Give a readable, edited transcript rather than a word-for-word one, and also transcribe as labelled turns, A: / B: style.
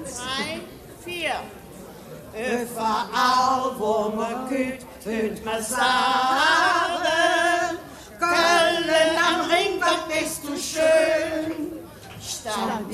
A: 3, 4.
B: Überall, wo man geht, hört man sagen.